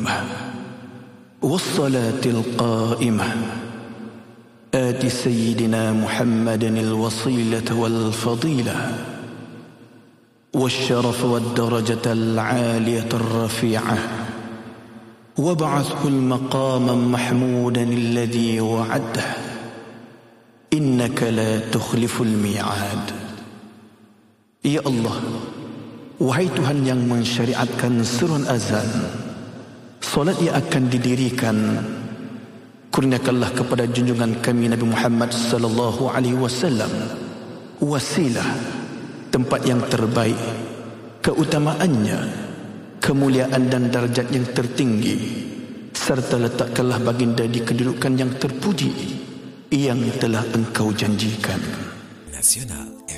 القيمة والصلاة القائمة آت سيدنا محمد الوصيلة والفضيلة والشرف والدرجة العالية الرفيعة وابعثه المقام محمودا الذي وعده إنك لا تخلف الميعاد. Ya Allah, wahai Tuhan yang mensyariatkan seruan azan, solat yang akan didirikan, kurniakanlah kepada junjungan kami Nabi Muhammad sallallahu alaihi wasallam wasilah, tempat yang terbaik, keutamaannya, kemuliaan dan darjat yang tertinggi, serta letakkanlah baginda di kedudukan yang terpuji yang telah engkau janjikan. Nasional